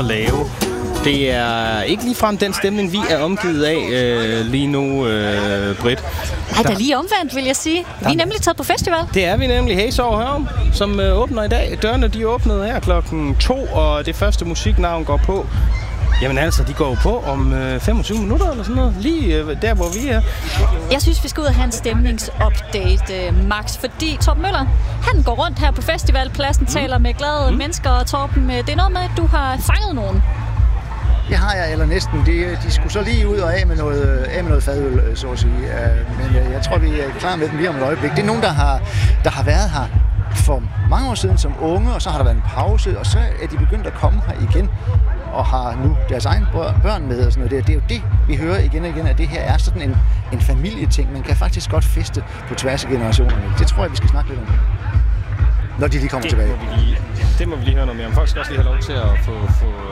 at lave. Det er ikke ligefrem den stemning, vi er omgivet af lige nu, Britt. Nej, det er lige omvendt, vil jeg sige. Vi er nemlig taget på festival. Det er vi nemlig. Hazeover Hørum, som åbner i dag. Dørene, de åbnede her 2:00, og det første musiknavn går på. Jamen altså, de går jo på om 25 minutter eller sådan noget. Lige der, hvor vi er. Jeg synes, vi skal ud og have en stemningsupdate, Max. Fordi Torben Møller, han går rundt her på festivalpladsen, taler med glade mennesker. Og Torben, det er noget med, at du har fanget nogen. Det har jeg, eller næsten. De skulle så lige ud og af med noget fadøl, så at sige. Men jeg tror, vi er klar med dem lige om et øjeblik. Det er nogen, der har været her for mange år siden som unge, og så har der været en pause, og så er de begyndt at komme her igen, og har nu deres egne børn med og sådan noget. Det er jo det, vi hører igen og igen, at det her er sådan en familieting. Man kan faktisk godt feste på tværs af generationerne. Det tror jeg, vi skal snakke lidt om, når de lige kommer tilbage. Det må vi lige høre noget mere om. Folk skal også lige have lov til at få